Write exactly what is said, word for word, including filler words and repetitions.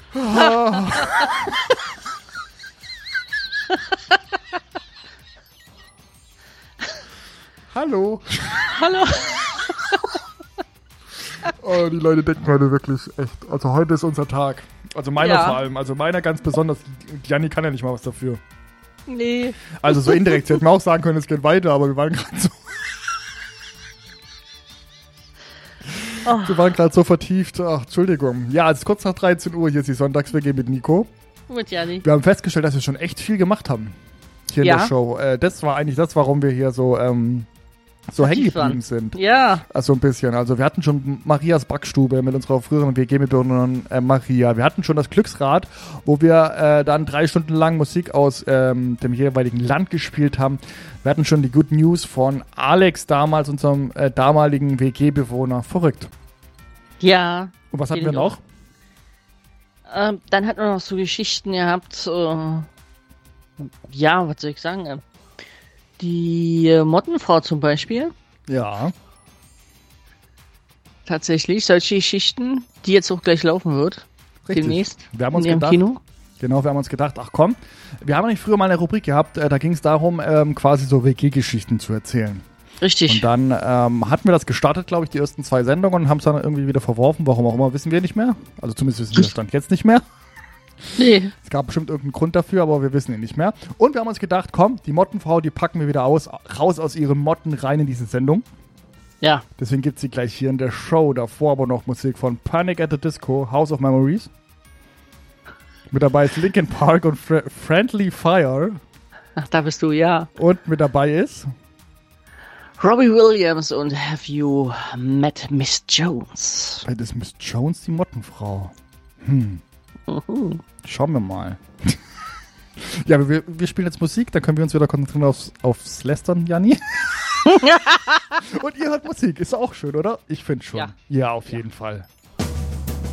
Hallo. Hallo. Oh, die Leute denken heute wirklich echt. Also heute ist unser Tag. Also meiner Ja. vor allem. Also meiner ganz besonders. Janni kann ja nicht mal was dafür. Nee. Also so indirekt. Sie hätten mir auch sagen können, es geht weiter, aber wir waren gerade so. Oh. Wir waren gerade so vertieft. Ach, Entschuldigung. Ja, es ist kurz nach dreizehn Uhr. Hier ist die Sonntags-W G mit Nico. Mit Janni. Wir haben festgestellt, dass wir schon echt viel gemacht haben. Hier Ja. in der Show. Äh, das war eigentlich das, warum wir hier so, ähm, so hängen Aktiv geblieben waren. sind. Ja. Also ein bisschen. Also wir hatten schon Marias Backstube mit unserer früheren W G-Mitbewohnerin äh, Maria. Wir hatten schon das Glücksrad, wo wir äh, dann drei Stunden lang Musik aus ähm, dem jeweiligen Land gespielt haben. Wir hatten schon die Good News von Alex damals, unserem äh, damaligen W G-Bewohner. Verrückt. Ja. Und was hatten Kenn wir ich noch? Ähm, dann hat man noch so Geschichten gehabt. Äh, ja, was soll ich sagen? Äh, die äh, Mottenfrau zum Beispiel. Ja. Tatsächlich. Solche Geschichten, die jetzt auch gleich laufen wird. Richtig. Demnächst. Wir haben uns in ihrem gedacht, Kino. Genau, wir haben uns gedacht, ach komm, wir haben nicht früher mal eine Rubrik gehabt, äh, da ging es darum, ähm, quasi so W G-Geschichten zu erzählen. Richtig. Und dann ähm, hatten wir das gestartet, glaube ich, die ersten zwei Sendungen und haben es dann irgendwie wieder verworfen. Warum auch immer, wissen wir nicht mehr. Also zumindest wissen wir das Stand jetzt nicht mehr. Nee. Es gab bestimmt irgendeinen Grund dafür, aber wir wissen ihn nicht mehr. Und wir haben uns gedacht, komm, die Mottenfrau, die packen wir wieder aus, raus aus ihren Motten rein in diese Sendung. Ja. Deswegen gibt es sie gleich hier in der Show. Davor aber noch Musik von Panic at the Disco, House of Memories. Mit dabei ist Linkin Park und Fr- Friendly Fire. Ach, da bist du, ja. Und mit dabei ist... Robbie Williams und Have You Met Miss Jones? Das ist Miss Jones, die Mottenfrau. Hm. Uhu. Schauen wir mal. Ja, wir, wir spielen jetzt Musik, dann können wir uns wieder konzentrieren aufs, aufs Lästern, Janni. Und ihr hört Musik, ist auch schön, oder? Ich finde schon. Ja. Ja, auf jeden Fall.